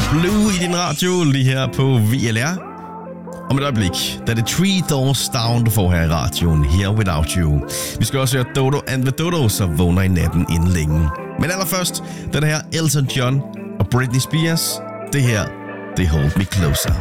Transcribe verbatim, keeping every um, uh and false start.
Blue i din radio lige her på V L R. Om et øjeblik, da er det Three Doors Down, du får her i radioen, Here Without You. Vi skal også høre Dodo and the Dodo, så vågner i natten inden længe. Men allerførst, den her Elton John og Britney Spears. Det her, det Hold Me Closer.